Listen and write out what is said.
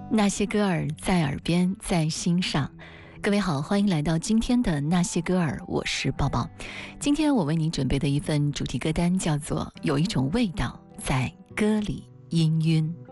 那些歌儿在耳边，在心上。各位好，欢迎来到今天的那些歌儿，我是抱抱。今天我为你准备的一份主题歌单叫做《有一种味道在歌里氤氲》。